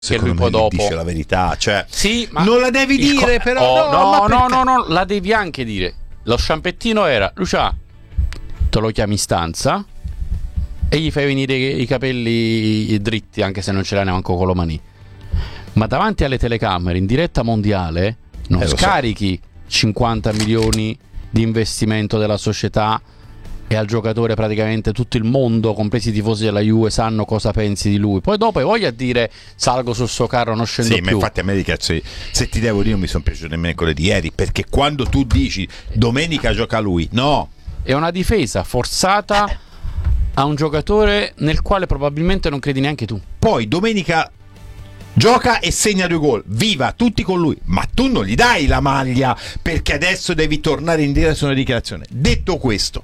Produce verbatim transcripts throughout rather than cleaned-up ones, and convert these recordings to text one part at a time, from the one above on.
che lui poi dopo dice la verità, cioè sì, ma non la devi dire co- però oh, no, no, no, no, no, no, la devi anche dire. Lo sciampettino era: Lucia, te lo chiami in stanza e gli fai venire i capelli dritti, anche se non ce l'ha neanche con lo manì. Ma davanti alle telecamere in diretta mondiale non eh, scarichi so. cinquanta milioni di investimento della società e al giocatore praticamente tutto il mondo, compresi i tifosi della Juve, sanno cosa pensi di lui. Poi dopo hai voglia a dire salgo sul suo carro, non scendo sì, più. Ma infatti a me di cazzo, se ti devo dire, non mi sono piaciute nemmeno quelle di ieri, perché quando tu dici domenica gioca lui, no, è una difesa forzata a un giocatore nel quale probabilmente non credi neanche tu. Poi domenica gioca e segna due gol, viva tutti con lui, ma tu non gli dai la maglia perché adesso devi tornare indietro su una dichiarazione. Detto questo,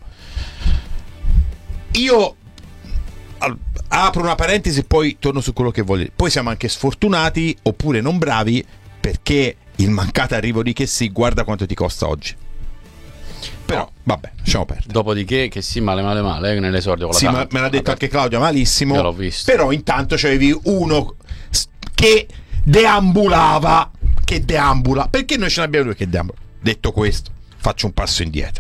io apro una parentesi e poi torno su quello che voglio dire. Poi siamo anche sfortunati oppure non bravi, perché il mancato arrivo di Chessy, guarda quanto ti costa oggi. Però no, vabbè, lasciamo perdere. Dopodiché che sì, male male male eh, nell'esordio con la sì, Samp, ma me l'ha detto vabbè, anche Claudio malissimo. io l'ho visto. Però intanto c'avevi uno che deambulava, che deambula, perché noi ce ne abbiamo due che deambula. Detto questo, faccio un passo indietro.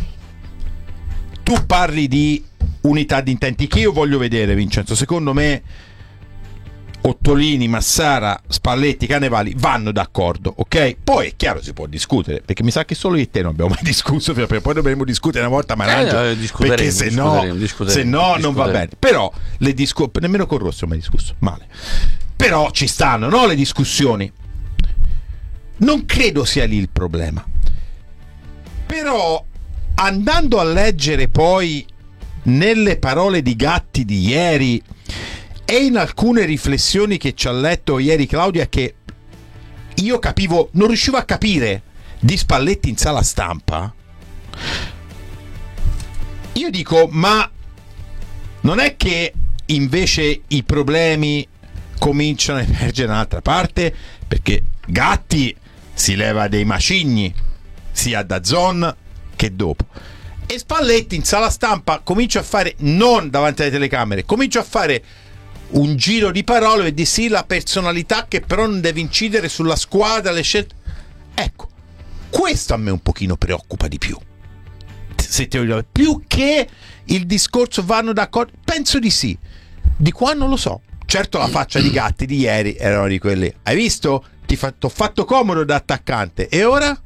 Tu parli di unità di intenti che io voglio vedere, Vincenzo. Secondo me Ottolini, Massara, Spalletti, Cannavali vanno d'accordo, ok? Poi è chiaro, si può discutere, perché mi sa che solo io e te non abbiamo mai discusso, perché poi dovremmo discutere una volta, ma eh, eh, perché se no, se no non va bene. Però le discu- nemmeno con Rossi ho mai discusso male. Però ci stanno, no, le discussioni. Non credo sia lì il problema. Però andando a leggere poi nelle parole di Gatti di ieri e in alcune riflessioni che ci ha letto ieri Claudia, che io capivo, non riuscivo a capire, di Spalletti in sala stampa, io dico, ma non è che invece i problemi cominciano a emergere da un'altra parte? Perché Gatti si leva dei macigni sia da Zon che dopo, e Spalletti in sala stampa comincia a fare, non davanti alle telecamere, comincia a fare un giro di parole e di sì, la personalità che però non deve incidere sulla squadra, le scelte. Ecco, questo a me un pochino preoccupa di più, se te lo dico, più che il discorso vanno d'accordo. Penso di sì, di qua non lo so. Certo, la faccia di Gatti di ieri erano di quelli, hai visto? Ti fa- t'ho fatto comodo da attaccante, e ora?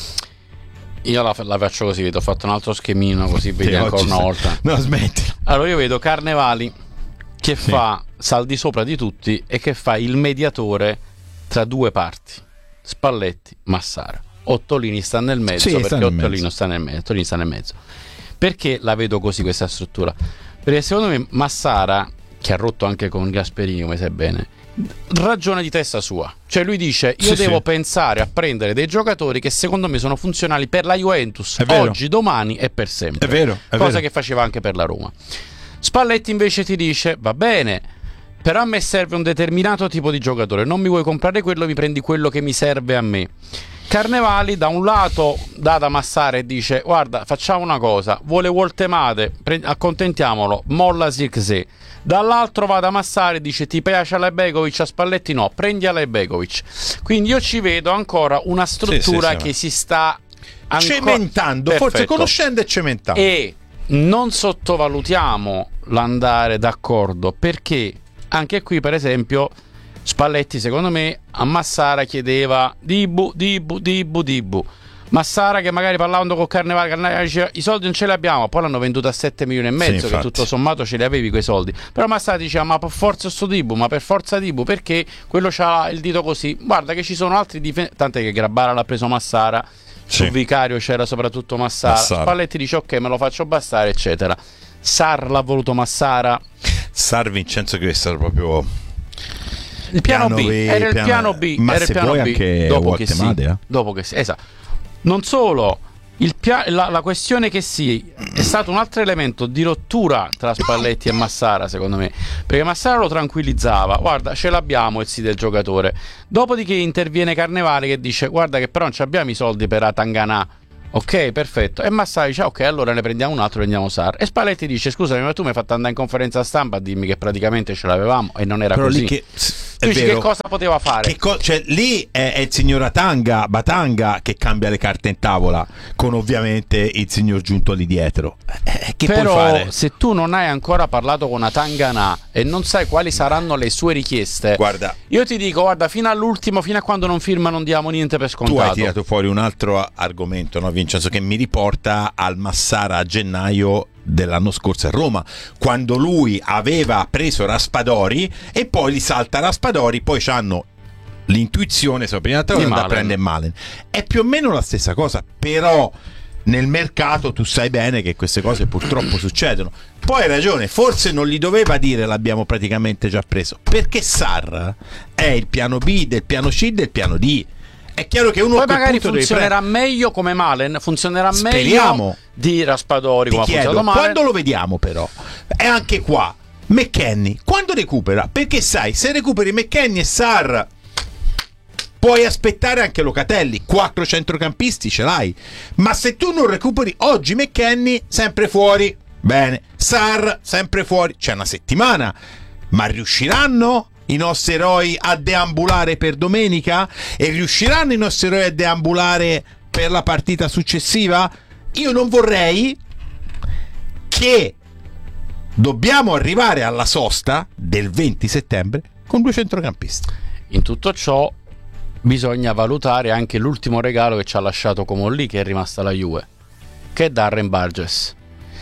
Io la, la faccio così, ti ho fatto un altro schemino così vedi ancora una volta. No, smetti. Allora io vedo Carnevali che sì. fa sal di sopra di tutti e che fa il mediatore tra due parti, Spalletti, Massara. Ottolini sta nel mezzo, sì, perché sta nel Ottolino mezzo. sta nel mezzo, Ottolini sta nel mezzo. Perché la vedo così questa struttura? Perché secondo me Massara, che ha rotto anche con Gasperini, come sai bene, ragiona di testa sua. Cioè lui dice, io sì, devo sì. pensare a prendere dei giocatori che secondo me sono funzionali per la Juventus oggi, domani e per sempre. È vero, è cosa vero. che faceva anche per la Roma. Spalletti invece ti dice, va bene, però a me serve un determinato tipo di giocatore, non mi vuoi comprare quello, mi prendi quello che mi serve a me. Carnevali da un lato dà da Massara e dice, guarda, facciamo una cosa, vuole Woltemade, pre- accontentiamolo, molla Zirkzee. Dall'altro va da Massara e dice, ti piace Alejbegovic, a Spalletti no, prendi Alejbegovic. Quindi io ci vedo ancora una struttura sì, sì, sì, che si sta ancora cementando, perfetto. Forse conoscendo e cementando. E non sottovalutiamo l'andare d'accordo, perché anche qui per esempio Spalletti secondo me a Massara chiedeva Dibu, Dibu, Dibu, Dibu. Massara che magari parlando con Carnevali, Carnevali diceva i soldi non ce li abbiamo, poi l'hanno venduto a sette milioni e mezzo, sì, che tutto sommato ce li avevi quei soldi. Però Massara diceva ma per forza sto Dibu, ma per forza Dibu, perché quello c'ha il dito così. Guarda che ci sono altri difensori, tant'è che Grabara l'ha preso Massara, sì. Sul Vicario c'era soprattutto Massara. Massara. Spalletti dice ok, me lo faccio bastare, eccetera. Sar l'ha voluto Massara. Sar, Vincenzo, che è stato proprio il piano, piano B, B, era il piano, piano B, ma era se il piano vuoi B, anche dopo che sì, eh? dopo che sì, esatto. Non solo, il pia- la, la questione che sì è stato un altro elemento di rottura tra Spalletti e Massara, secondo me, perché Massara lo tranquillizzava, guarda ce l'abbiamo il sì del giocatore, dopodiché interviene Carnevali che dice guarda che però non abbiamo i soldi per Atanganà. Ok, perfetto. E Massara dice ok, allora ne prendiamo un altro, prendiamo Sar. E Spalletti dice scusami, ma tu mi hai fatto andare in conferenza stampa a dirmi che praticamente ce l'avevamo e non era però così. Lì che, è Dici vero. che cosa poteva fare? Che co- cioè, lì è, è il signor Atanga, Batanga che cambia le carte in tavola, con ovviamente il signor Giunto lì dietro. Eh, che Però puoi fare? se tu non hai ancora parlato con Atangana e non sai quali saranno le sue richieste, Guarda, io ti dico, guarda, fino all'ultimo, fino a quando non firma non diamo niente per tu scontato. hai tirato fuori un altro argomento, no, Vincenzo, che mi riporta al Massara a gennaio dell'anno scorso a Roma, quando lui aveva preso Raspadori e poi li salta Raspadori, poi c'hanno l'intuizione sopra prima di andare a prendere Malen. È più o meno la stessa cosa, però nel mercato tu sai bene che queste cose purtroppo succedono. Poi hai ragione, forse non gli doveva dire l'abbiamo praticamente già preso, perché Sarr è il piano B del piano C del piano D. È chiaro che uno poi a quel magari punto funzionerà deve meglio come Malen, funzionerà Speriamo. meglio di Raspadori Ti come ha chiedo, funzionato Malen. quando lo vediamo però? E anche qua McKennie quando recupera? Perché sai, se recuperi McKennie e Sarr puoi aspettare anche Locatelli, quattro centrocampisti ce l'hai, ma se tu non recuperi oggi McKennie sempre fuori, bene, Sarr sempre fuori, c'è una settimana, ma riusciranno i nostri eroi a deambulare per domenica? E riusciranno i nostri eroi a deambulare per la partita successiva? Io non vorrei che dobbiamo arrivare alla sosta del venti settembre con due centrocampisti. In tutto ciò bisogna valutare anche l'ultimo regalo che ci ha lasciato Comolli, che è rimasta la Juve, che è Darren Burgess,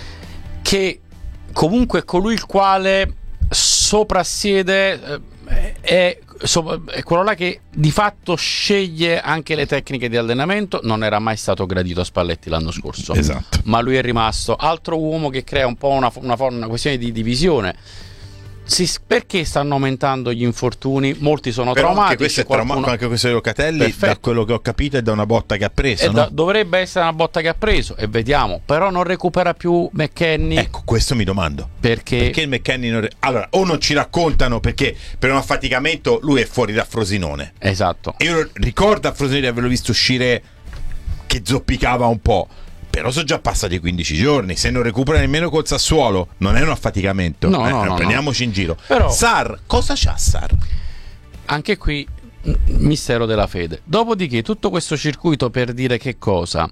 che comunque è colui il quale soprassiede, eh, è, so, è quello là che di fatto sceglie anche le tecniche di allenamento. Non era mai stato gradito a Spalletti l'anno scorso, Esatto. ma lui è rimasto altro uomo che crea un po' una, una, una questione di divisione. Si, perché stanno aumentando gli infortuni? Molti sono Però traumatici. anche questo è qualcuno... trauma- anche questo di Locatelli, Perfetto. da quello che ho capito, è da una botta che ha preso, E no? da, dovrebbe essere una botta che ha preso, e vediamo. Però non recupera più McKennie. Ecco, questo mi domando. Perché, Perché il McKennie non... Allora, o non ci raccontano perché per un affaticamento lui è fuori da Frosinone. esatto. E io ricordo a Frosinone di averlo visto uscire che zoppicava un po'. Però sono già passati quindici giorni. Se non recupera nemmeno col Sassuolo, non è un affaticamento. No, eh, no, no, prendiamoci no. in giro. Però- Sarr, cosa c'ha Sarr? Anche qui m- mistero della fede. Dopodiché tutto questo circuito per dire che cosa?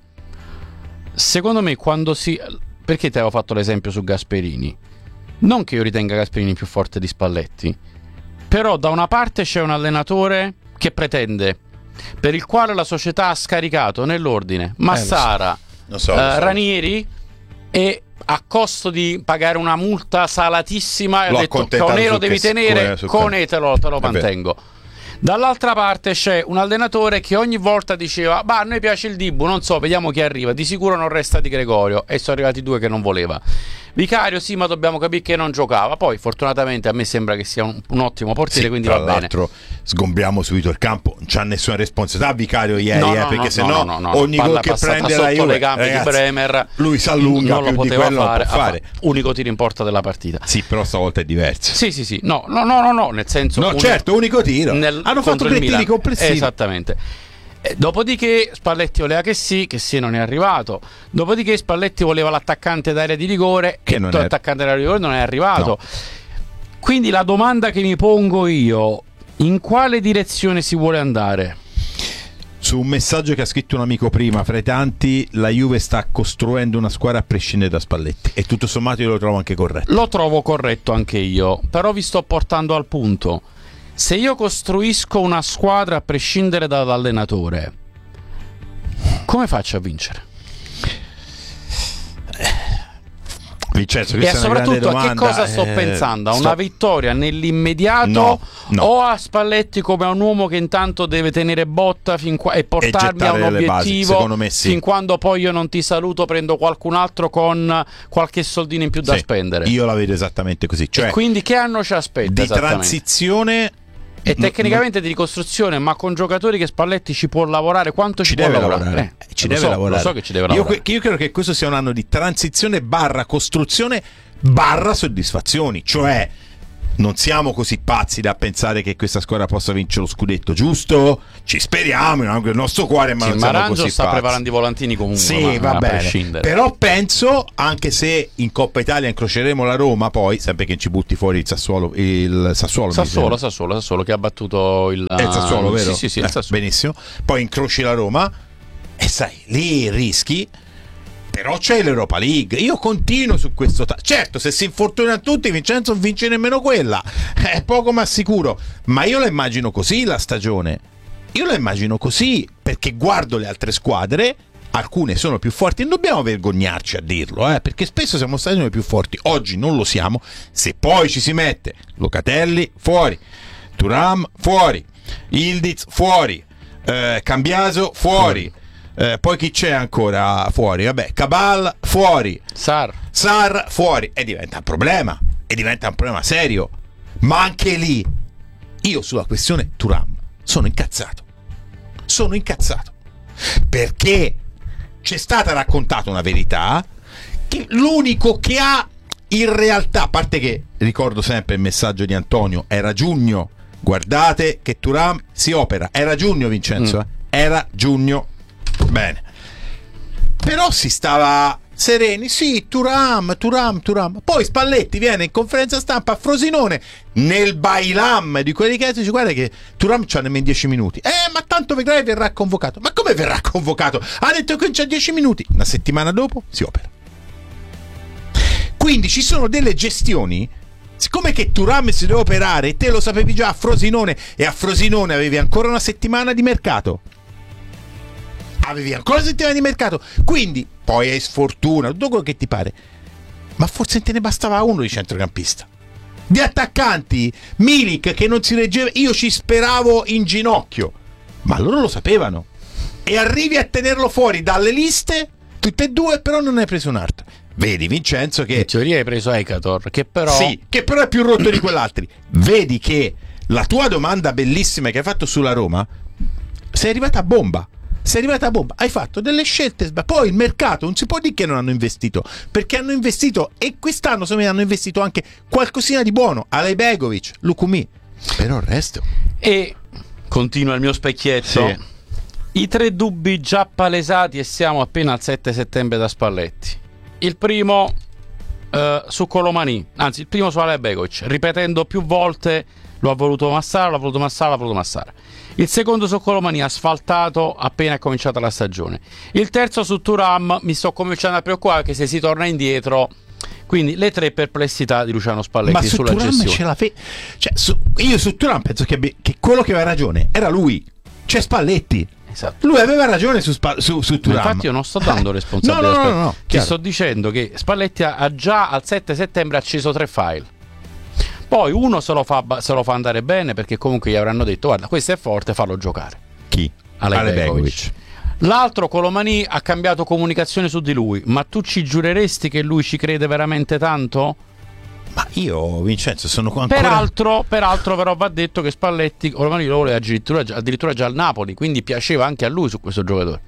Secondo me quando si... Perché ti avevo fatto l'esempio su Gasperini? Non che io ritenga Gasperini più forte di Spalletti, però da una parte c'è un allenatore che pretende, per il quale la società ha scaricato nell'ordine Massara, Lo so, eh, lo so. Ranieri, e a costo di pagare una multa salatissima ha L'ho detto: accontentato Conè lo su devi che- tenere, su- su- Conè te lo, te lo È vero. mantengo. Dall'altra parte c'è un allenatore che ogni volta diceva: bah, a noi piace il Dibu, non so, vediamo chi arriva, di sicuro non resta Di Gregorio, e sono arrivati due che non voleva. Vicario sì, ma dobbiamo capire che non giocava. Poi fortunatamente a me sembra che sia un, un ottimo portiere, Sì, quindi tra va bene. l'altro sgombriamo subito il campo, non c'ha nessuna responsabilità Vicario ieri, No, eh, no, perché no, se no, no, no, no, ogni palla gol che passata prende la sotto Juve, le gambe di ragazzi, Bremer, lui si allunga, non lo più di poteva quello non fare, può fare. Ah, unico tiro in porta della partita. Sì, però stavolta è diverso. Sì, sì, sì, no, no, no, no, no, nel senso, No, un- certo, unico tiro. nel- Hanno fatto contro il tre tiri Milan. complessivi. Esattamente. Eh, Dopodiché Spalletti voleva che sì, che sì non è arrivato. Dopodiché Spalletti voleva l'attaccante d'area di rigore, Che e non è- l'attaccante d'area di rigore non è arrivato. Quindi la domanda che mi pongo io: in quale direzione si vuole andare? Su un messaggio che ha scritto un amico prima, fra i tanti, la Juve sta costruendo una squadra a prescindere da Spalletti, e tutto sommato io lo trovo anche corretto. Lo trovo corretto anche io, però vi sto portando al punto. Se io costruisco una squadra a prescindere dall'allenatore, come faccio a vincere? Vincenzo, E questa è una grande soprattutto a che domanda. cosa sto Eh, pensando? A sto- una vittoria nell'immediato, No, no. o a Spalletti come a un uomo che intanto deve tenere botta fin qua- e portarmi a un gettare le basi? obiettivo, Secondo me sì. fin quando poi io non ti saluto, prendo qualcun altro con qualche soldino in più da Sì, spendere. io la vedo esattamente così, cioè E quindi che anno ci aspetta di esattamente? transizione E tecnicamente di ricostruzione, ma con giocatori che Spalletti ci può lavorare. Quanto ci, ci può deve lavorare? lavorare, Eh, ci lo deve so, lavorare. Lo so che ci deve Io, lavorare. que- io credo che questo sia un anno di transizione barra costruzione barra soddisfazioni, cioè non siamo così pazzi da pensare che questa squadra possa vincere lo scudetto, giusto? Ci speriamo, il nostro cuore, ma sì, non siamo Maranzo così sta pazzi. preparando i volantini comunque, sì, ma, va a bene. prescindere. Però penso, anche se in Coppa Italia incroceremo la Roma, poi sempre che ci butti fuori il Sassuolo, il Sassuolo, Sassuolo, Sassuolo, Sassuolo che ha battuto il, è il Sassuolo, vero? Sì, sì, sì, eh, il Sassuolo. Benissimo. Poi incroci la Roma e sai, lì rischi. Però c'è l'Europa League. Io continuo su questo. Ta- certo, se si infortunano tutti, Vincenzo non vince nemmeno quella. È poco ma sicuro. Ma io la immagino così la stagione. Io la immagino così perché guardo le altre squadre. Alcune sono più forti. Non dobbiamo vergognarci a dirlo, eh, perché spesso siamo stati noi più forti. Oggi non lo siamo. Se poi ci si mette Locatelli fuori, Thuram fuori, Yildiz fuori, eh, Cambiaso fuori. Eh, poi chi c'è ancora fuori? Vabbè, Cabal fuori, Sar. Sar fuori, e diventa un problema, e diventa un problema serio. Ma anche lì, io sulla questione Thuram sono incazzato. Sono incazzato perché c'è stata raccontata una verità che l'unico che ha in realtà, a parte che ricordo sempre il messaggio di Antonio, era giugno, guardate che Thuram si opera, era giugno Vincenzo, mm. eh? era giugno. Bene, però si stava sereni, sì, Thuram, Thuram, Thuram. Poi Spalletti viene in conferenza stampa a Frosinone nel bailam di quelli che dice guarda che Thuram c'ha nemmeno dieci minuti. Eh, ma tanto vedrai verrà convocato. Ma come verrà convocato? Ha detto che c'ha dieci minuti. Una settimana dopo si opera. Quindi ci sono delle gestioni. Siccome che Thuram si deve operare, te lo sapevi già a Frosinone, e a Frosinone avevi ancora una settimana di mercato. Avevi ancora una settimana di mercato, quindi poi hai sfortuna, tutto quello che ti pare, ma forse te ne bastava uno di centrocampista. Di attaccanti, Milik che non si reggeva, io ci speravo in ginocchio, ma loro lo sapevano, e arrivi a tenerlo fuori dalle liste tutte e due, però non ne hai preso un altro. Vedi Vincenzo che in teoria hai preso Ekator, che però sì, che però è più rotto di quell'altri. Vedi che la tua domanda bellissima che hai fatto sulla Roma sei arrivata a bomba. Sei arrivata a bomba, hai fatto delle scelte, poi il mercato non si può dire che non hanno investito, perché hanno investito, e quest'anno secondo me hanno investito anche qualcosina di buono, Alejbegovic, Lukumi, però il resto. E continua il mio specchietto, sì. I tre dubbi già palesati, e siamo appena al sette settembre da Spalletti. Il primo eh, su Colomani, anzi il primo su Alejbegovic, ripetendo più volte lo ha voluto Massara, l'ha voluto Massara, l'ha voluto Massara. Il secondo su Colomani, asfaltato appena è cominciata la stagione. Il terzo su Thuram, mi sto cominciando a preoccupare che se si torna indietro. Quindi le tre perplessità di Luciano Spalletti. Ma su sulla Thuram gestione. Ce la fe- cioè, su, io su Thuram penso che, abbi- che quello che aveva ragione era lui, cioè Spalletti. Esatto. Lui aveva ragione su, Spa- su, su Thuram. Infatti io non sto dando responsabilità. no, no, no, no, no, Ti sto dicendo che Spalletti ha già al sette settembre acceso tre file. Poi uno se lo, fa, se lo fa andare bene, perché comunque gli avranno detto guarda, questo è forte, fallo giocare. Chi? Alejbegovic. L'altro Colomani ha cambiato comunicazione su di lui, ma tu ci giureresti che lui ci crede veramente tanto? Ma io Vincenzo sono ancora... Peraltro, peraltro però va detto che Spalletti Colomani lo voleva addirittura, addirittura già al Napoli, quindi piaceva anche a lui su questo giocatore.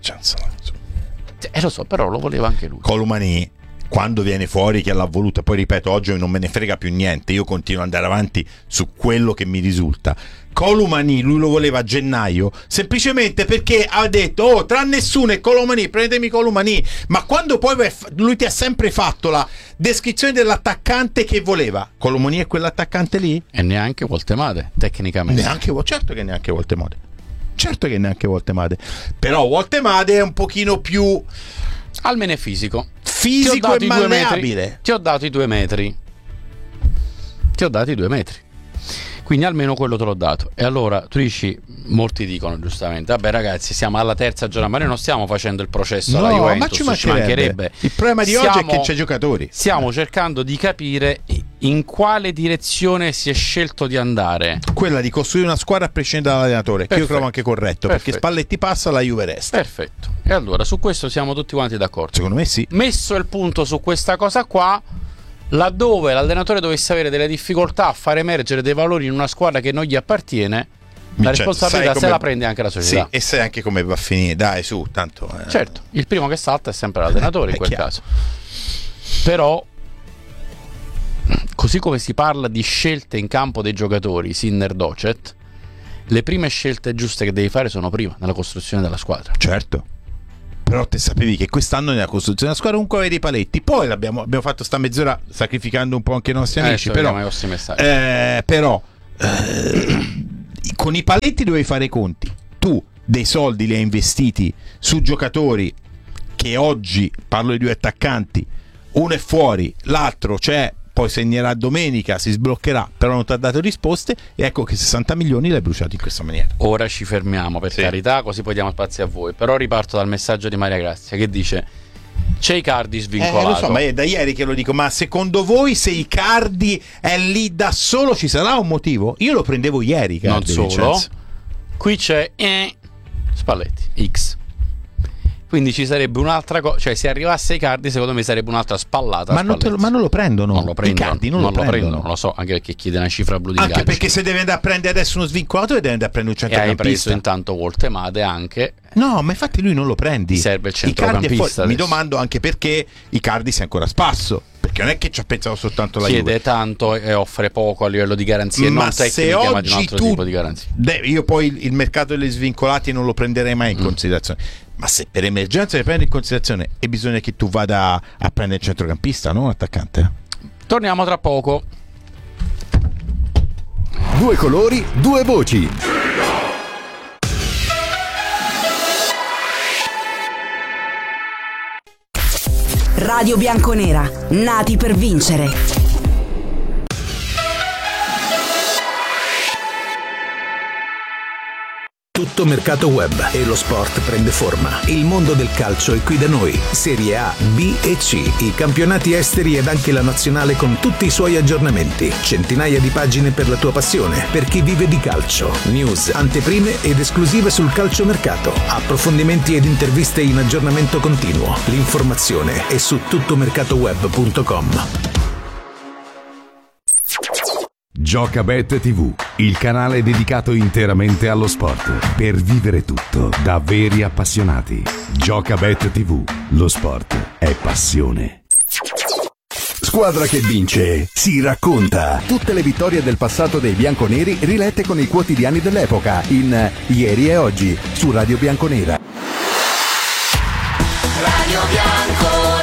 Eh lo so, però lo voleva anche lui. Colomani, quando viene fuori che l'ha voluta, poi ripeto, oggi non me ne frega più niente, io continuo ad andare avanti su quello che mi risulta. Colomani lui lo voleva a gennaio semplicemente perché ha detto oh, tra nessuno e Colomani, prendetemi Colomani, ma quando poi lui ti ha sempre fatto la descrizione dell'attaccante che voleva, Colomani è quell'attaccante lì? E neanche Woltemade tecnicamente. Neanche, certo che neanche Woltemade, certo che neanche Woltemade, però Woltemade è un pochino più almeno è fisico fisico e malleabile. Ti ho dato i due metri ti ho dato i due metri quindi almeno quello te l'ho dato. E allora tu dici, molti dicono giustamente vabbè ragazzi, siamo alla terza giornata, ma noi non stiamo facendo il processo no, alla Juventus, ma ci mancherebbe. ci mancherebbe il problema di stiamo, oggi è che c'è giocatori, stiamo cercando di capire in quale direzione si è scelto di andare, quella di costruire una squadra a prescindere dall'allenatore. Perfetto. Che io trovo anche corretto. Perfetto. Perché Spalletti passa, la Juve resta. Perfetto. E allora su questo siamo tutti quanti d'accordo, secondo me sì. Messo il punto su questa cosa qua, laddove l'allenatore dovesse avere delle difficoltà a far emergere dei valori in una squadra che non gli appartiene, la cioè, responsabilità se la prende anche la società. Sì, e sai anche come va a finire, dai su, tanto eh. Certo, il primo che salta è sempre l'allenatore in quel chiaro. caso. Però così come si parla di scelte in campo dei giocatori, Sinner Docet, le prime scelte giuste che devi fare sono prima, nella costruzione della squadra. Certo. Però te sapevi che quest'anno nella costruzione della squadra comunque avevi dei paletti. Poi l'abbiamo, abbiamo fatto sta mezz'ora sacrificando un po' anche i nostri amici. Eh, però, eh, però eh, con i paletti dovevi fare i conti. Tu dei soldi li hai investiti su giocatori che oggi, parlo di due attaccanti, uno è fuori, l'altro c'è, poi segnerà domenica, si sbloccherà, però non ti ha dato risposte, e ecco che sessanta milioni l'hai bruciato in questa maniera. Ora ci fermiamo, per sì. carità, così poi diamo spazio a voi. Però riparto dal messaggio di Maria Grazia che dice: c'è Icardi svincolato. Eh, lo so, ma è da ieri che lo dico, ma secondo voi se Icardi è lì da solo ci sarà un motivo? Io lo prendevo ieri, Icardi. Non solo, Vincenzo. Qui c'è eh, Spalletti, X. Quindi ci sarebbe un'altra cosa, cioè se arrivasse Icardi secondo me sarebbe un'altra spallata. Ma non, lo, ma non lo prendono. Non lo prendono. Icardi non, non lo, lo prendono. prendono, lo so, anche perché chiede una cifra blu di Anche calcio. perché se deve andare a prendere adesso uno svincolato deve andare a prendere un centrocampista. E hai preso intanto Voltemade anche. No, ma infatti lui non lo prendi. Ti serve il centrocampista. Mi domando anche perché Icardi sia ancora a spasso. Perché non è che ci ha pensato soltanto la Chiede Juve. tanto e offre poco a livello di garanzie, ma non tecniche, ma di un altro tu, tipo di garanzie. De, io poi il, il mercato degli svincolati non lo prenderei mai in mm. considerazione. Ma se per emergenza li prendi in considerazione e bisogna che tu vada a prendere il centrocampista, non un attaccante. Torniamo tra poco. Due colori, due voci. Radio Bianconera, nati per vincere. Tutto mercato web e lo sport prende forma. Il mondo del calcio è qui da noi. Serie A, B e C, i campionati esteri ed anche la nazionale con tutti i suoi aggiornamenti. Centinaia di pagine per la tua passione, per chi vive di calcio. News, anteprime ed esclusive sul calciomercato. Approfondimenti ed interviste in aggiornamento continuo. L'informazione è su tuttomercatoweb punto com. Giocabet tivù, il canale dedicato interamente allo sport, per vivere tutto da veri appassionati. Giocabet tivù, lo sport è passione. Squadra che vince si racconta. Tutte le vittorie del passato dei bianconeri rilette con i quotidiani dell'epoca in Ieri e Oggi su Radio Bianconera. Radio Bianconera.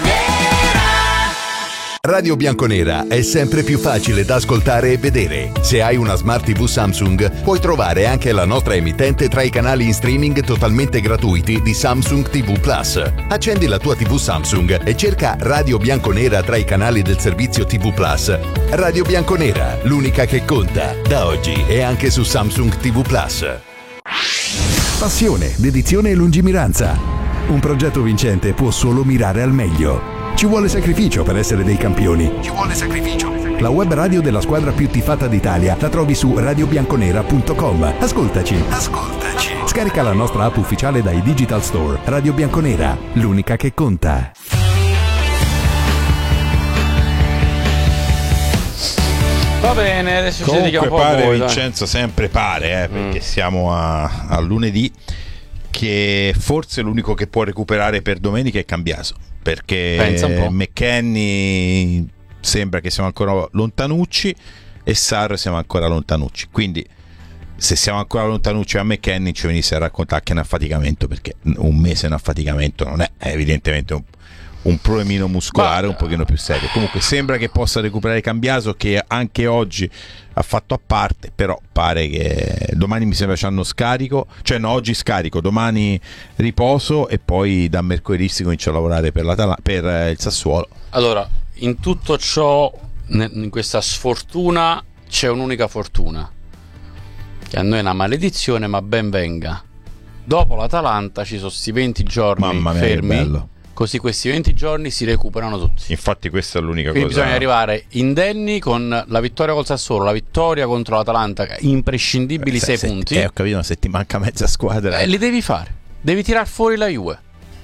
Radio Bianconera è sempre più facile da ascoltare e vedere. Se hai una Smart tivù Samsung, puoi trovare anche la nostra emittente tra i canali in streaming totalmente gratuiti di Samsung tivù Plus. Accendi la tua tivù Samsung e cerca Radio Bianconera tra i canali del servizio tivù Plus. Radio Bianconera, l'unica che conta, da oggi e anche su Samsung tivù Plus. Passione, dedizione e lungimiranza. Un progetto vincente può solo mirare al meglio. Ci vuole sacrificio per essere dei campioni. Ci vuole sacrificio. La web radio della squadra più tifata d'Italia la trovi su radio bianconera punto com. Ascoltaci. Ascoltaci. Scarica la nostra app ufficiale dai Digital Store. Radio Bianconera, l'unica che conta. Va bene, adesso ci comunque dedichiamo un po' pare, a voi, Vincenzo, dai. sempre pare, eh, perché mm. siamo a, a lunedì, che forse l'unico che può recuperare per domenica è Cambiaso, perché McKennie sembra che siamo ancora lontanucci e Sarr siamo ancora lontanucci, quindi se siamo ancora lontanucci a McKennie ci venisse a raccontare che è un affaticamento, perché un mese è un affaticamento, non è, è evidentemente un, un problemino muscolare un pochino più serio. Comunque sembra che possa recuperare Cambiaso, che anche oggi ha fatto a parte, però pare che domani mi sembra c'hanno scarico, cioè no, oggi scarico, domani riposo e poi da mercoledì si comincia a lavorare per, la, per il Sassuolo. Allora, in tutto ciò, in questa sfortuna c'è un'unica fortuna, che a noi è una maledizione, ma ben venga. Dopo l'Atalanta ci sono sti venti giorni Mamma mia, fermi, che bello. Così questi venti giorni si recuperano tutti. Infatti questa è l'unica Quindi cosa. bisogna arrivare indenni con la vittoria col Sassuolo, la vittoria contro l'Atalanta, imprescindibili eh, sei se, punti. Eh, ho capito, ma se ti manca mezza squadra. Eh, li devi fare. Devi tirar fuori la Juve.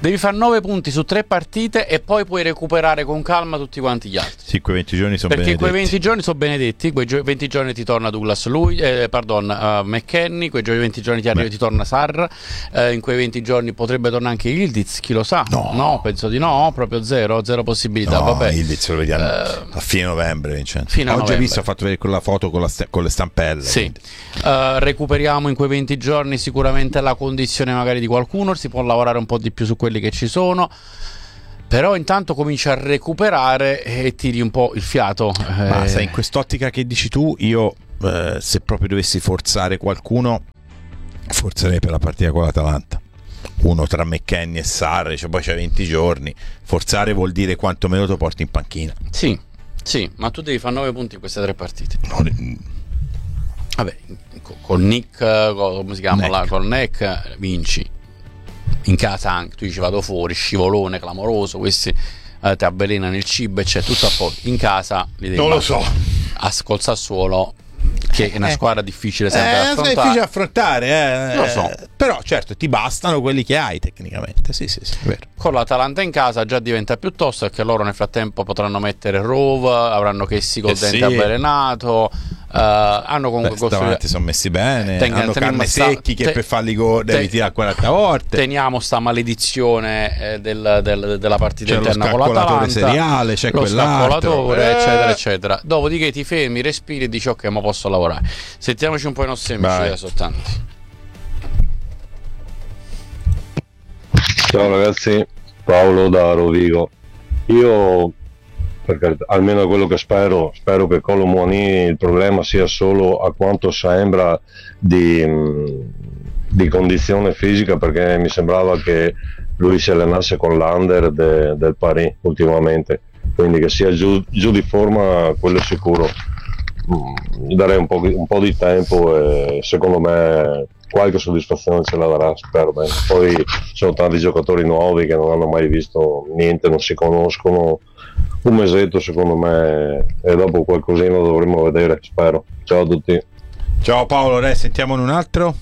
Devi fare nove punti su tre partite e poi puoi recuperare con calma tutti quanti gli altri. Sì, quei venti giorni sono Perché benedetti. quei venti giorni sono benedetti, quei gio- venti giorni ti torna Douglas Lui, eh, pardon, uh, McKennie, quei gio- venti giorni ti, arriva, ti torna Sarr, eh, in quei venti giorni potrebbe tornare anche Ildiz, chi lo sa? No. no, penso di no, proprio zero, zero possibilità. No, Vabbè. Ildiz lo vediamo Eh, a fine novembre, Vincenzo. fino a Oggi novembre. ho visto, ho fatto vedere quella foto con, la sta- con le stampelle. Sì, quindi. Uh, recuperiamo in quei venti giorni sicuramente la condizione magari di qualcuno, si può lavorare un po' di più su quelli che ci sono, però intanto cominci a recuperare e tiri un po' il fiato. Ma eh, sai, in quest'ottica che dici tu, io eh, se proprio dovessi forzare qualcuno, forzerei per la partita con l'Atalanta. Uno tra McKennie e Sarri, cioè poi c'è venti giorni. Forzare vuol dire quantomeno lo porti in panchina. Sì, sì, ma tu devi fare nove punti in queste tre partite. Non- Vabbè, co- col Nick, co- come si chiama Neck. là, col Neck vinci. In casa anche, tu dici vado fuori, scivolone clamoroso, questi eh, ti avvelenano il cibo e c'è tutto a posto. In casa li devi Non lo battere. so. As- col Sassuolo, che è una Eh. squadra difficile sempre da Eh, è affrontare. difficile affrontare, eh. Lo so. Però certo ti bastano quelli che hai tecnicamente. Sì, sì, sì, è vero. Con l'Atalanta in casa già diventa più tosto, perché loro nel frattempo potranno mettere Rove, avranno Chessy col Eh dente sì. avvelenato, eh, hanno comunque Beh, costruito. davanti sono messi bene, Tenga- hanno teniamo carne sta- secchi che te- per farli gol devi te- tirare quaranta volte. Teniamo sta maledizione eh, del- del- della partita C'è lo interna con scaccolatore l'Atalanta, seriale, c'è lo quell'altro. scaccolatore, Eh. eccetera, eccetera. Dopodiché ti fermi, respiri e dici ok, ma posso lavorare. Sentiamoci un po' i nostri amici, Vai. che sono tanti. Ciao ragazzi, Paolo da Rovigo. Io, perché almeno quello che spero, spero che Colo Muani il problema sia solo a quanto sembra di, mh, di condizione fisica, perché mi sembrava che lui si allenasse con l'Under de- del Paris ultimamente, quindi che sia giù, giù di forma, quello è sicuro. Mm, darei un po', un po' di tempo e secondo me qualche soddisfazione ce la darà, spero bene. Poi ci sono tanti giocatori nuovi che non hanno mai visto niente, non si conoscono. Un mesetto secondo me e dopo qualcosina dovremo vedere, spero. Ciao a tutti. Ciao Paolo, re, sentiamone un altro.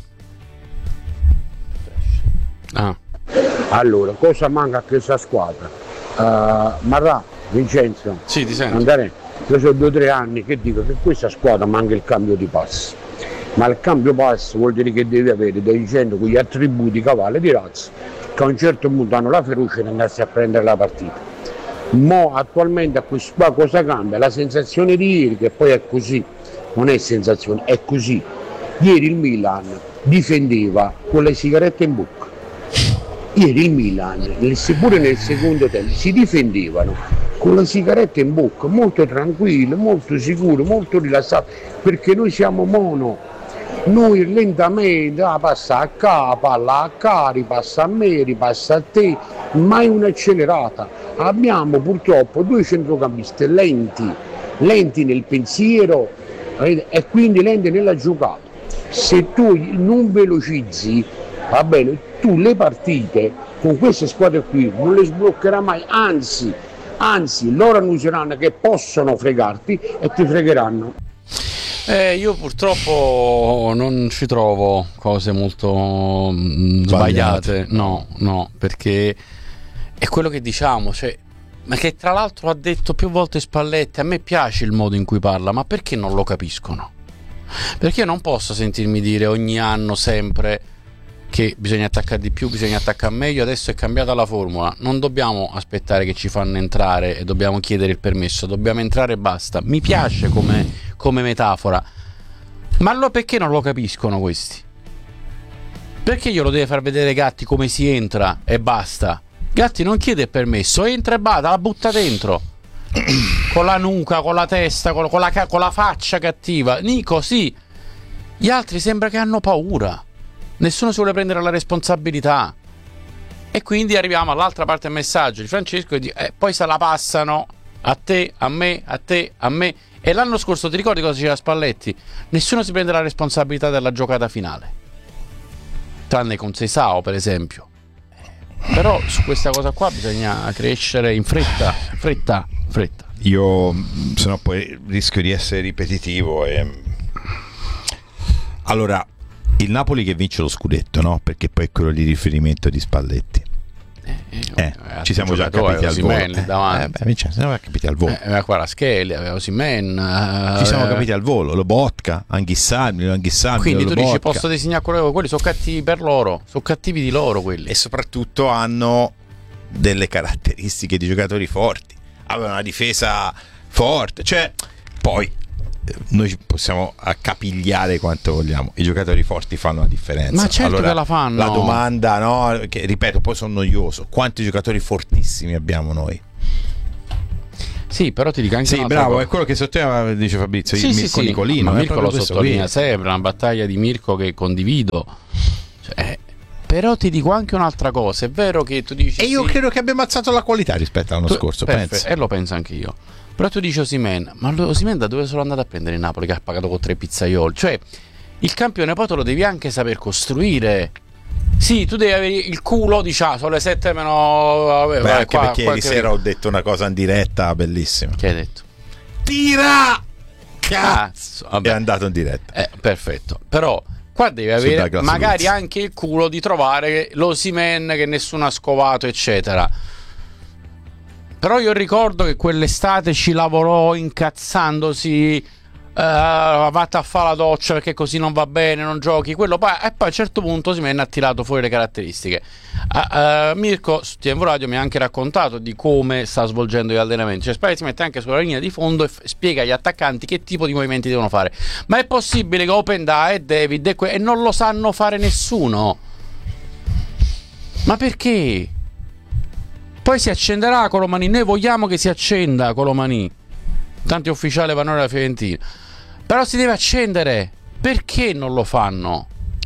Ah. Allora, cosa manca a questa squadra? Uh, Marrà, Vincenzo, Sì, ti sento. Andare, io sono due o tre anni che dico che questa squadra manca il cambio di passo, ma il cambio passo vuol dire che devi avere dei gente con gli attributi cavalli di razza che a un certo punto hanno la fiducia di andarsi a prendere la partita. Mo attualmente a questo qua cosa cambia? La sensazione di ieri, che poi è così, non è sensazione, è così. Ieri il Milan difendeva con le sigarette in bocca. Ieri il Milan, nel- seppure nel secondo tempo, si difendevano con le sigarette in bocca, molto tranquillo, molto sicuro, molto rilassato, perché noi siamo mono. Noi lentamente ah, passa a K, palla a K, ripassa a me, ripassa a te, mai un'accelerata. Abbiamo purtroppo due centrocampisti lenti, lenti nel pensiero eh, e quindi lenti nella giocata. Se tu non velocizzi, va bene, tu le partite con queste squadre qui non le sbloccherai mai, anzi, anzi loro annuseranno che possono fregarti e ti fregheranno. Eh, io purtroppo non ci trovo cose molto mm, sbagliate, no, no, perché è quello che diciamo, cioè, ma che tra l'altro ha detto più volte Spalletti, a me piace il modo in cui parla, ma perché non lo capiscono? Perché io non posso sentirmi dire ogni anno sempre che bisogna attaccare di più, bisogna attaccare meglio, adesso è cambiata la formula, non dobbiamo aspettare che ci fanno entrare e dobbiamo chiedere il permesso, dobbiamo entrare e basta. Mi piace come, come metafora, ma allora perché non lo capiscono questi? Perché glielo deve far vedere Gatti come si entra e basta? Gatti non chiede il permesso, entra e basta, la butta dentro con la nuca, con la testa, con, con, la, con la faccia cattiva. Nico, sì, gli altri sembra che hanno paura, nessuno si vuole prendere la responsabilità e quindi arriviamo all'altra parte del messaggio di Francesco e di, eh, poi se la passano a te, a me, a te, a me. E l'anno scorso ti ricordi cosa diceva Spalletti? Nessuno si prende la responsabilità della giocata finale, tranne con Seisao per esempio. Però su questa cosa qua bisogna crescere in fretta, fretta, fretta. Io se no poi rischio di essere ripetitivo e... Allora, il Napoli che vince lo scudetto, no? Perché poi è quello di riferimento di Spalletti. eh, eh, ci siamo già capiti al volo. Eh, davanti. Eh, beh, Vincenzo, siamo capiti al volo. Eh, aveva Kvaratskhelia, aveva Osimhen. Ci siamo eh, capiti al volo. Lobotka, Anghissarmi, Anghissarmi. Quindi tu Lobotka. dici posso disegnare quello, quelli sono cattivi per loro, sono cattivi di loro quelli. E soprattutto hanno delle caratteristiche di giocatori forti. Avevano una difesa forte, cioè poi noi possiamo accapigliare quanto vogliamo, i giocatori forti fanno la differenza. Ma certo allora, che la fanno. La domanda, no, che ripeto, poi sono noioso, quanti giocatori fortissimi abbiamo noi? Sì, però ti dico anche sì, bravo, cosa. È quello che sottolinea, dice Fabrizio, sì, Mirko sì, Nicolino. Ma Mirko lo sottolinea qui. sempre, una battaglia di Mirko che condivido. Cioè, però ti dico anche un'altra cosa, è vero che tu dici... E io sì, credo che abbiamo alzato la qualità rispetto all'anno tu, scorso, perfetto, penso. E lo penso anche io. Però tu dici Osimhen, ma Osimhen da dove sono andato a prendere in Napoli che ha pagato con tre pizzaioli? Cioè, il campione poi te lo devi anche saper costruire. Sì, tu devi avere il culo, diciamo, sono le sette meno... Vabbè, Beh, vai, anche qua, perché ieri sera ho detto una cosa in diretta bellissima. Che hai detto? Tira! Cazzo! Ah, è andato in diretta. Eh, perfetto. Però qua devi avere magari Luz. Anche il culo di trovare l'Osimhen che nessuno ha scovato, eccetera. Però io ricordo che quell'estate ci lavorò incazzandosi, uh, vatti a fare la doccia perché così non va bene, non giochi quello, poi, e poi a un certo punto Osimhen ha tirato fuori le caratteristiche. uh, uh, Mirko su T V Radio mi ha anche raccontato di come sta svolgendo gli allenamenti, cioè Spalletti si mette anche sulla linea di fondo e f- spiega agli attaccanti che tipo di movimenti devono fare. Ma è possibile che Openda e David e, que- e non lo sanno fare nessuno? Ma perché? Poi si accenderà Colomani, noi vogliamo che si accenda Colomani, tanto è ufficiale vanore della Fiorentina, però si deve accendere. Perché non lo fanno?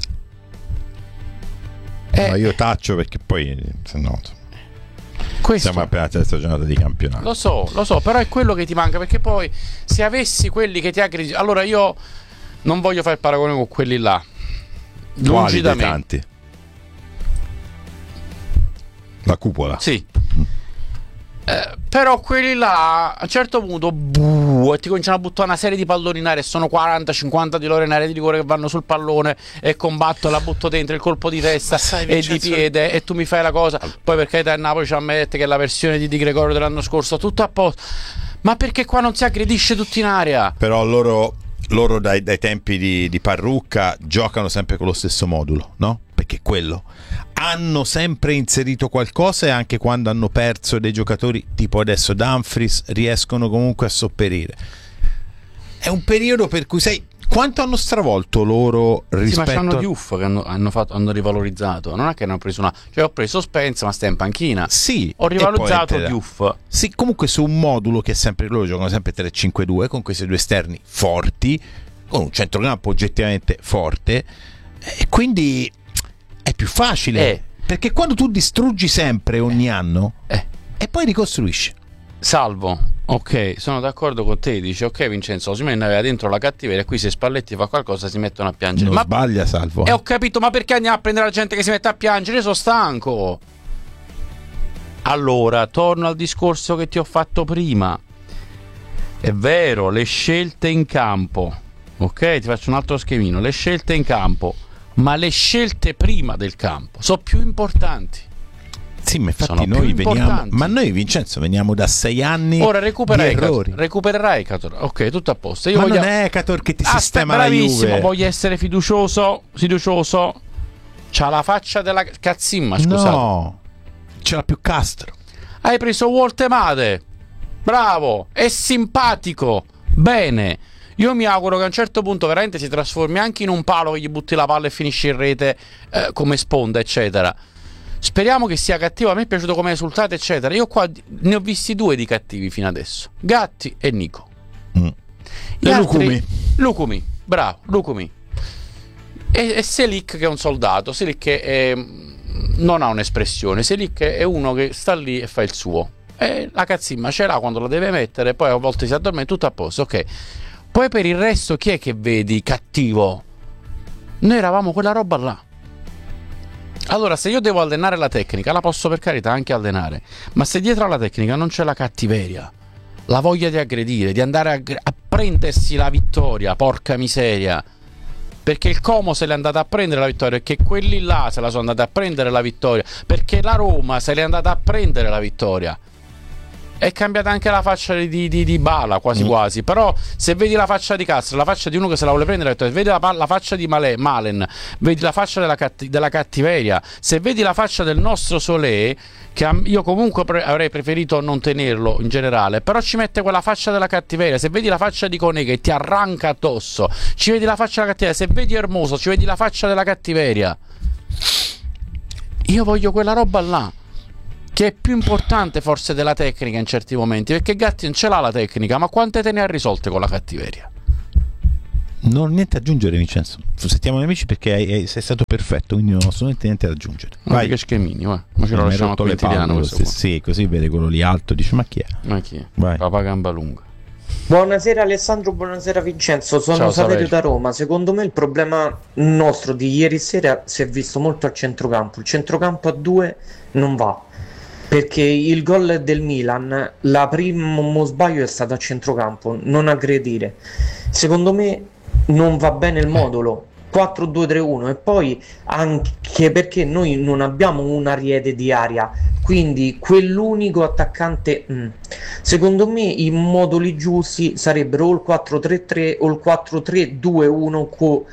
Eh, no, io taccio perché poi se no questo, siamo appena alla terza giornata di campionato. Lo so, lo so, però è quello che ti manca, perché poi se avessi quelli che ti aggrediscono, allora io non voglio fare il paragone con quelli là, lungi da me. Tanti? La cupola. Sì. Eh, però quelli là a un certo punto buh, e ti cominciano a buttare una serie di palloni in aria e sono quaranta cinquanta di loro in area di rigore che vanno sul pallone e combatto, la butto dentro, il colpo di testa sai, e di piede e tu mi fai la cosa. Poi perché da Napoli ci ammette che è la versione di Di Gregorio dell'anno scorso, tutto a posto. Ma perché qua non si aggredisce tutti in aria? Però loro loro dai, dai tempi di, di Parrucca giocano sempre con lo stesso modulo, no? Perché quello hanno sempre inserito qualcosa, e anche quando hanno perso dei giocatori tipo adesso Dumfries riescono comunque a sopperire. È un periodo per cui sai quanto hanno stravolto loro rispetto. Sì, ma c'hanno a... Diouf che hanno, hanno, fatto, hanno rivalorizzato. Non è che hanno preso una, cioè ho preso Spence ma sta in panchina. Sì, ho rivalutato Diouf. Sì, comunque su un modulo che è sempre loro giocano sempre tre cinque due con questi due esterni forti, con un centrocampo oggettivamente forte, e quindi è più facile, eh. perché quando tu distruggi sempre ogni anno eh. e poi ricostruisci. Salvo, ok, sono d'accordo con te, dice ok Vincenzo, Osimhen aveva dentro la cattiveria, qui se Spalletti fa qualcosa si mettono a piangere. Non ma sbaglia Salvo. E eh, ho capito, ma perché andiamo a prendere la gente che si mette a piangere? Io sono stanco. Allora, torno al discorso che ti ho fatto prima. È vero, le scelte in campo, ok, ti faccio un altro schemino, le scelte in campo, ma le scelte prima del campo sono più importanti. Sì, ma infatti noi veniamo, ma noi Vincenzo veniamo da sei anni. Ora recupererai di errori. recupererai Ecator. Ok, tutto a posto. Io ma voglio... non è Ecator che ti ah, sistema sta, la Juve. bravissimo, voglio essere fiducioso, fiducioso. C'ha la faccia della cazzimma, scusate. No, ce l'ha più Castro. Hai preso Walter Made. Bravo, è simpatico. Bene. Io mi auguro che a un certo punto veramente si trasformi anche in un palo che gli butti la palla e finisce in rete eh, come sponda, eccetera. Speriamo che sia cattivo. A me è piaciuto come risultato, eccetera. Io qua ne ho visti due di cattivi fino adesso: Gatti e Nico. Mm. Gli e altri... Lucumi. Lucumi, bravo, Lucumi. E, e Selic che è un soldato. Selic che è... non ha un'espressione. Selic è uno che sta lì e fa il suo. E la cazzimma ce l'ha quando la deve mettere, poi a volte si addormenta, tutto a posto, ok. Poi per il resto chi è che vedi cattivo? Noi eravamo quella roba là. Allora, se io devo allenare la tecnica, la posso per carità anche allenare, ma se dietro alla tecnica non c'è la cattiveria, la voglia di aggredire, di andare a, a prendersi la vittoria, porca miseria, perché il Como se l'è andata a prendere la vittoria, perché quelli là se la sono andati a prendere la vittoria, perché la Roma se l'è andata a prendere la vittoria. È cambiata anche la faccia di, di, di Bala quasi mm. quasi. Però se vedi la faccia di Castro, la faccia di uno che se la vuole prendere, se vedi la, la faccia di Male, Malen, vedi la faccia della, catti, della cattiveria, se vedi la faccia del nostro Solé, che io comunque pre- avrei preferito non tenerlo in generale, però ci mette quella faccia della cattiveria. Se vedi la faccia di Conè che ti arranca addosso, ci vedi la faccia della cattiveria. Se vedi Hermoso, ci vedi la faccia della cattiveria. Io voglio quella roba là, che è più importante forse della tecnica in certi momenti, perché Gatti non ce l'ha la tecnica, ma quante te ne ha risolte con la cattiveria? Non ho niente da aggiungere, Vincenzo. Sentiamo gli amici, perché sei stato perfetto, quindi non ho assolutamente niente da aggiungere. Vai, che schemini, va. Ma ce lo lasciamo a Quintiliano questo qua. Sì, così vede quello lì alto, dice ma chi è? Ma chi è? Vai. Papà gamba lunga. Buonasera Alessandro, buonasera Vincenzo, sono Ciao, Saverio da Roma. Secondo me il problema nostro di ieri sera si è visto molto al centrocampo. Il centrocampo a due non va, perché il gol del Milan, la primo sbaglio è stato a centrocampo, non aggredire. Secondo me non va bene il modulo quattro due tre uno, e poi anche perché noi non abbiamo un ariete di aria, quindi quell'unico attaccante mm. secondo me i moduli giusti sarebbero o il quattro tre tre o il quattro tre due uno con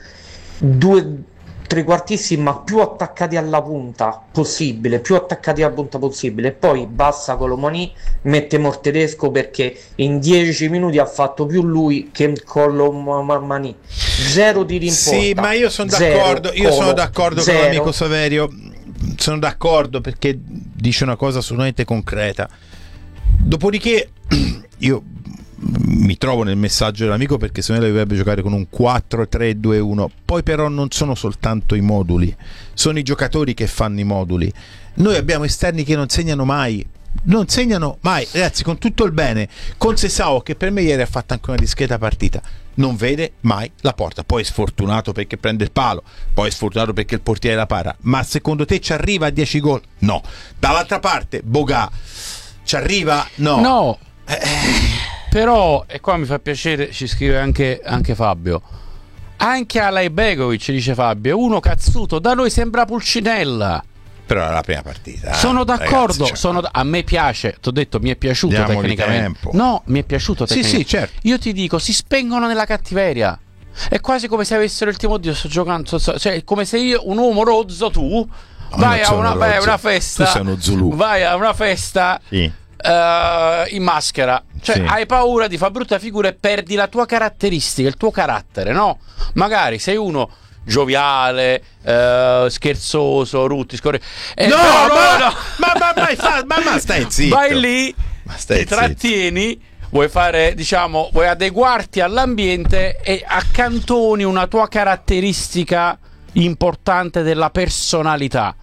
due trequartisti ma più attaccati alla punta possibile, più attaccati alla punta possibile, e poi basta Colomani, mettiamo il tedesco, perché in dieci minuti ha fatto più lui che Colomani. Zero tiri in porta. Sì, ma io sono d'accordo, io sono d'accordo con l'amico Saverio, sono d'accordo, perché dice una cosa assolutamente concreta. Dopodiché io mi trovo nel messaggio dell'amico, perché se no dovrebbe giocare con un quattro tre due uno. Poi però non sono soltanto i moduli, sono i giocatori che fanno i moduli. Noi abbiamo esterni che non segnano mai, non segnano mai, ragazzi, con tutto il bene, con Sessao che per me ieri ha fatto anche una discreta partita, non vede mai la porta. Poi è sfortunato perché prende il palo, poi è sfortunato perché il portiere la para, ma secondo te ci arriva a dieci gol? No. Dall'altra parte Boga ci arriva? No. No. Eh. Però, e qua mi fa piacere, ci scrive anche, anche Fabio, anche Alai Begovic, dice Fabio, uno cazzuto, da noi sembra Pulcinella. Però è la prima partita. Sono eh, d'accordo, ragazzi, cioè... sono, a me piace, ti ho detto, mi è piaciuto Diamogli tecnicamente. tempo. No, mi è piaciuto tecnicamente. Sì, sì, certo. Io ti dico, si spengono nella cattiveria. È quasi come se avessero il timore, oddio, sto giocando, sto, cioè è come se io, un uomo rozzo, tu, oh, vai a una, vai a una festa. Tu sei uno Zulu. Vai a una festa. Sì. Uh, in maschera, cioè sì. hai paura di fare brutta figura e perdi la tua caratteristica, il tuo carattere, no? Magari sei uno gioviale, uh, scherzoso, rutti, scorre. Eh, no, però, ma, no, no. ma, ma, ma, ma, ma, ma stai zitto. Vai lì, ma stai ti trattieni, vuoi fare, diciamo, vuoi adeguarti all'ambiente e accantoni una tua caratteristica importante della personalità.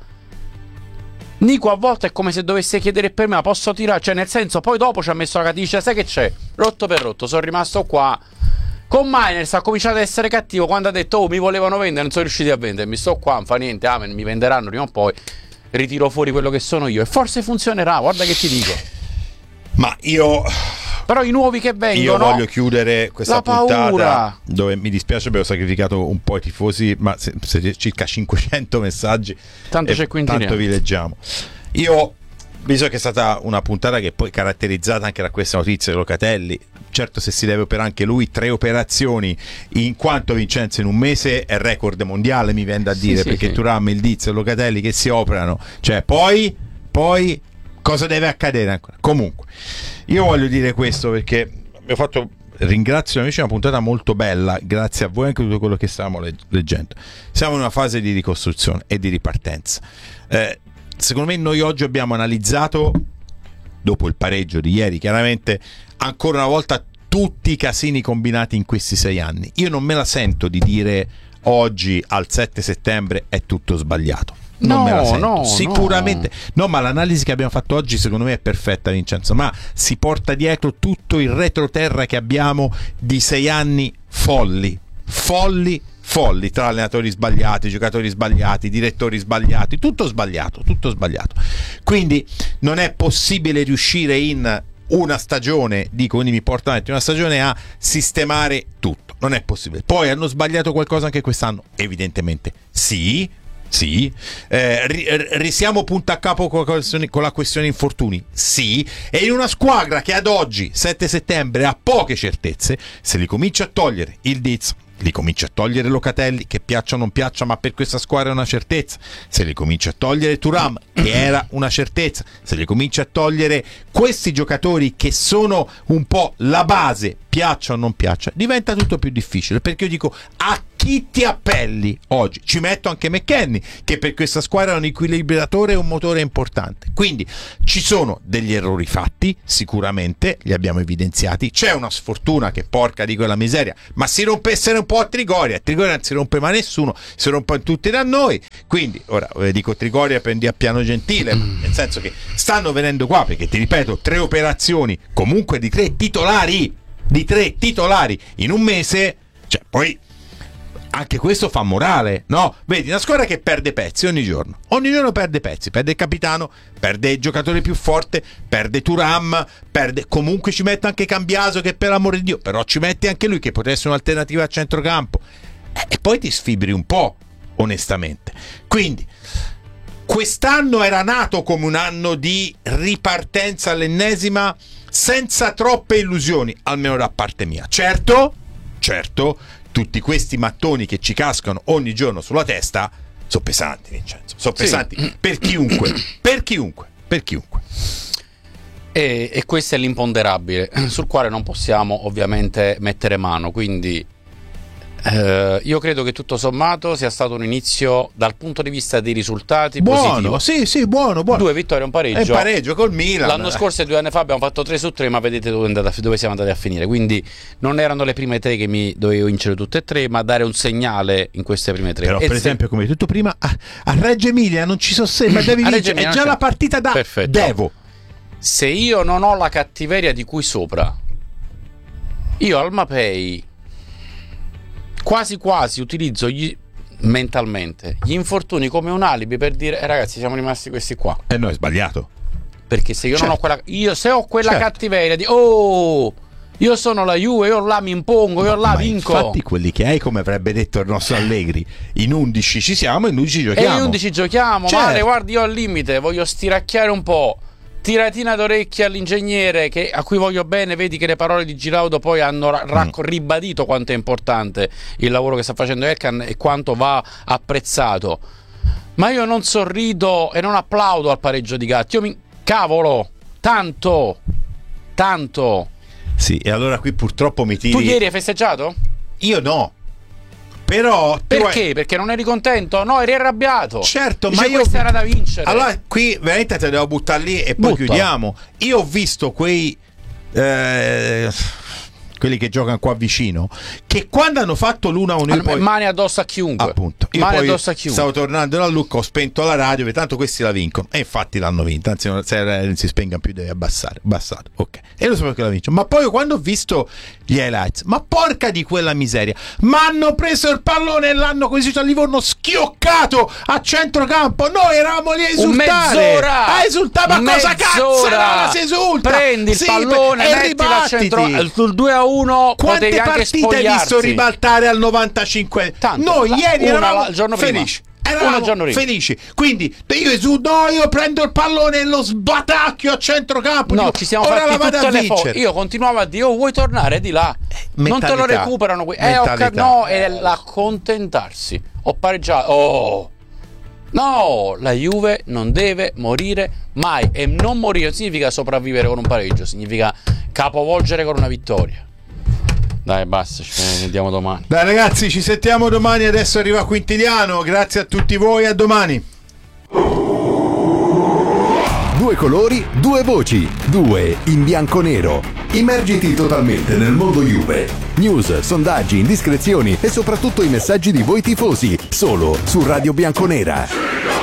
Nico a volte è come se dovesse chiedere per me, ma posso tirare? Cioè nel senso, poi dopo ci ha messo la catisce, sai che c'è? Rotto per rotto, sono rimasto qua. Con Miners ha cominciato ad essere cattivo quando ha detto oh mi volevano vendere, non sono riusciti a vendermi, sto qua, non fa niente, amen, mi venderanno prima o poi, ritiro fuori quello che sono io e forse funzionerà, guarda che ti dico. Ma io... Però i nuovi che vengono, io voglio chiudere questa la puntata paura. Dove mi dispiace, abbiamo sacrificato un po' i tifosi, ma se, se circa cinquecento messaggi, tanto c'è Quintiliano, tanto vi leggiamo. Io visto che è stata una puntata che poi è caratterizzata anche da questa notizia di Locatelli, certo se si deve operare anche lui, tre operazioni in quanto Vincenzo in un mese è record mondiale, mi viene da dire, sì, perché sì, Thuram, il Diz e Locatelli che si operano, cioè poi poi cosa deve accadere ancora? Comunque io voglio dire questo perché abbiamo fatto, ringrazio amici, una puntata molto bella, grazie a voi anche tutto quello che stavamo leggendo. Siamo in una fase di ricostruzione e di ripartenza. Eh, secondo me noi oggi abbiamo analizzato, dopo il pareggio di ieri, chiaramente ancora una volta tutti i casini combinati in questi sei anni. Io non me la sento di dire oggi al sette settembre è tutto sbagliato. Non no, me la sento. no, Sicuramente no. no, ma l'analisi che abbiamo fatto oggi secondo me è perfetta, Vincenzo, ma si porta dietro tutto il retroterra che abbiamo di sei anni folli, folli, folli, tra allenatori sbagliati, giocatori sbagliati, direttori sbagliati, tutto sbagliato, tutto sbagliato. Quindi non è possibile riuscire in una stagione, dico, quindi mi porta avanti una stagione a sistemare tutto. Non è possibile. Poi hanno sbagliato qualcosa anche quest'anno? Evidentemente sì. Sì, eh, ri, risiamo punto a capo con la, questione, con la questione infortuni. Sì, e in una squadra che ad oggi, sette settembre, ha poche certezze, se li comincia a togliere il Diz, li comincia a togliere Locatelli, che piaccia o non piaccia, ma per questa squadra è una certezza, se li comincia a togliere Thuram, che era una certezza, se li comincia a togliere questi giocatori che sono un po' la base, piaccia o non piaccia, diventa tutto più difficile, perché io dico, a chi ti appelli oggi? Ci metto anche McKennie, che per questa squadra è un equilibratore e un motore importante. Quindi ci sono degli errori fatti, sicuramente li abbiamo evidenziati, c'è una sfortuna che porca di quella miseria, ma si rompessero un po' a Trigoria, a Trigoria non si rompe mai nessuno, si rompono tutti da noi. Quindi ora eh, dico Trigoria, prendi a piano gentile, nel senso che stanno venendo qua, perché ti ripeto, tre operazioni comunque di tre titolari, di tre titolari in un mese, cioè poi anche questo fa morale, no? Vedi, una squadra che perde pezzi ogni giorno, ogni giorno perde pezzi, perde il capitano, perde il giocatore più forte, perde Thuram, perde, comunque ci mette anche Cambiaso, che per amore di Dio, però ci metti anche lui che potrebbe essere un'alternativa a centrocampo, e poi ti sfibri un po', onestamente. Quindi quest'anno era nato come un anno di ripartenza all'ennesima, senza troppe illusioni, almeno da parte mia. Certo, certo, tutti questi mattoni che ci cascano ogni giorno sulla testa sono pesanti, Vincenzo, sono pesanti sì. per chiunque, per chiunque, per chiunque. E, e questo è l'imponderabile sul quale non possiamo ovviamente mettere mano, quindi eh, io credo che tutto sommato sia stato un inizio dal punto di vista dei risultati buono, positivo. Sì, sì, buono, buono. Due vittorie e un pareggio. E un pareggio col Milan. L'anno scorso e due anni fa abbiamo fatto tre su tre, ma vedete dove, andata, dove siamo andati a finire. Quindi non erano le prime tre che mi dovevo vincere tutte e tre, ma dare un segnale in queste prime tre. Però, e per se... esempio, come hai detto prima, a, a Reggio Emilia non ci sono sei, ma devi vincere. È già la partita da Perfetto. Devo. Se io non ho la cattiveria di cui sopra, io al Mapei quasi quasi utilizzo gli, mentalmente gli infortuni come un alibi per dire eh, ragazzi, siamo rimasti questi qua. E eh no, è sbagliato. Perché se io certo. non ho quella io se ho quella certo. cattiveria di oh, io sono la Juve, io là mi impongo, io là ma vinco. Infatti quelli che hai, come avrebbe detto il nostro Allegri, in undici ci siamo, in undici giochiamo. E in undici giochiamo, certo. Male, guardi, io al limite voglio stiracchiare un po'. Tiratina d'orecchie all'ingegnere che, a cui voglio bene, vedi che le parole di Giraudo poi hanno racco- ribadito quanto è importante il lavoro che sta facendo Elkan e quanto va apprezzato. Ma io non sorrido e non applaudo al pareggio di Gatti. Io mi... Cavolo! Tanto! Tanto! Sì, e allora qui purtroppo mi tiri... Tu ieri hai festeggiato? Io no. Però perché? hai... Perché non eri contento? No, eri arrabbiato. Certo, Dice, ma io questa era da vincere. Allora qui veramente te devo buttare lì e poi Butta. chiudiamo. Io ho visto quei eh, quelli che giocano qua vicino, che quando hanno fatto l'uno a uno allora, poi... mani addosso a chiunque. Appunto. Io mani poi addosso a chiunque. Stavo tornando da Lucca, ho spento la radio, perché tanto questi la vincono. E infatti l'hanno vinta. Anzi, se non si spengano più devi abbassare. Abbassato, ok. E lo so perché la vincono. Ma poi quando ho visto gli highlights, ma porca di quella miseria, ma hanno preso il pallone e l'hanno così a Livorno schioccato a centrocampo. Noi eravamo lì a esultare. Mezz'ora. A esultare, ma cosa cazzo si esulta? Prendi il sì, pallone, metti da centro sul due a uno. Quante partite hai visto ribaltare al novantacinque? Tanto, noi ieri una eravamo il giorno felici. Prima. Eravamo giorno felici. Quindi io esudo, io prendo il pallone e lo sbatacchio a centrocampo. No, dico, ci siamo ora fatti la vado tutte a le vincere. fo- Io continuavo a dire, oh, vuoi tornare di là? Mentalità. Non te lo recuperano qui. Eh, ho cap- no, è l'accontentarsi. Ho pareggiato. Oh. No, la Juve non deve morire mai. E non morire non significa sopravvivere con un pareggio, significa capovolgere con una vittoria. Dai, basta, ci vediamo domani. Dai ragazzi, ci sentiamo domani. Adesso arriva Quintiliano. Grazie a tutti voi, a domani. Due colori, due voci, due in bianco-nero. Immergiti totalmente nel mondo Juve. News, sondaggi, indiscrezioni e soprattutto i messaggi di voi tifosi, solo su Radio Bianconera.